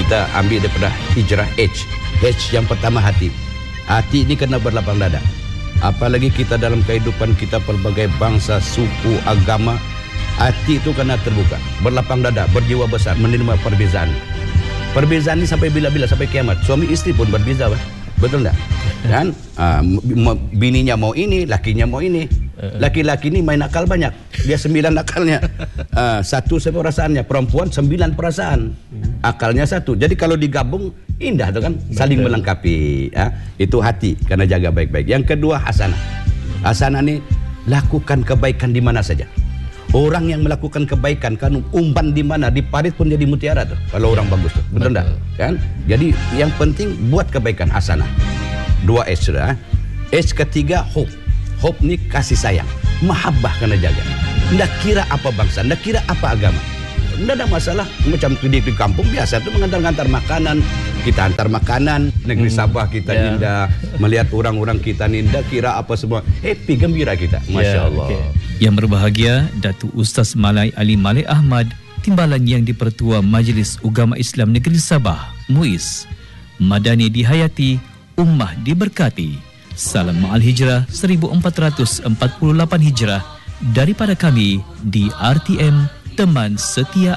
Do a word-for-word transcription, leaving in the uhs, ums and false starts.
kita ambil daripada hijrah H. H yang pertama hati. Hati ini kena berlapang dada. Apalagi kita dalam kehidupan kita pelbagai bangsa, suku, agama, hati itu kena terbuka, berlapang dada, berjiwa besar, menerima perbezaan. Perbezaan ini sampai bila-bila, sampai kiamat. Suami istri pun berbeza, Pak. Betul tak? Kan? Ah, bininya mau ini, lakinya mau ini. Laki-laki ini main akal banyak. Dia sembilan akalnya. Ah, satu perasaannya. Perempuan sembilan perasaan. Akalnya satu. Jadi kalau digabung, indah tuh kan? Saling melengkapi. Ah, itu hati, karena jaga baik-baik. Yang kedua, hasanah. Hasanah ini, lakukan kebaikan di mana saja. Orang yang melakukan kebaikan kan umpan di mana, di parit pun jadi mutiara tuh kalau orang bagus tuh. Betul enggak? Kan? Jadi yang penting buat kebaikan, hasanah. Dua H sudah. H ketiga hope. Hope ni kasih sayang, mahabbah kena jaga. Ndak kira apa bangsa, ndak kira apa agama. Ndak ada masalah. Macam di, di kampung biasa tuh mengantar-antar makanan. Kita antar makanan, negeri Sabah kita yeah. Ninda, melihat orang-orang kita ninda, kira apa semua. Happy, gembira kita. Masya yeah, Allah. Okay. Yang berbahagia, Datuk Ustaz Malai Ali Malik Ahmad, Timbalan Yang di-Pertua Majlis Ugama Islam Negeri Sabah, M U I S. Madani dihayati, ummah diberkati. Salam Ma'al Hijrah seribu empat ratus empat puluh lapan Hijrah daripada kami di R T M Teman Setia